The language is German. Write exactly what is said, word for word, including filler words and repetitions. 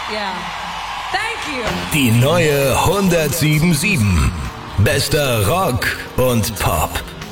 Yeah. Thank you. Die neue hundertsieben Komma sieben. Bester Rock und Pop.